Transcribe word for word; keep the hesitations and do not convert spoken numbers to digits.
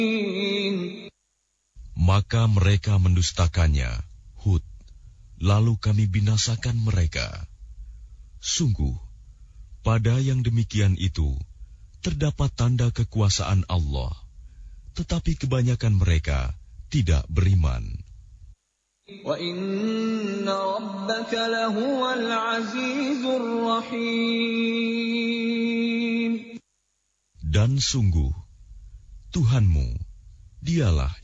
Maka mereka mendustakannya, Hud, lalu kami binasakan mereka. Sungguh, pada yang demikian itu, terdapat tanda kekuasaan Allah, tetapi kebanyakan mereka tidak beriman. Wa inna rabbaka lahuwal azizur rahim. Dan sungguh, Tuhanmu, dialah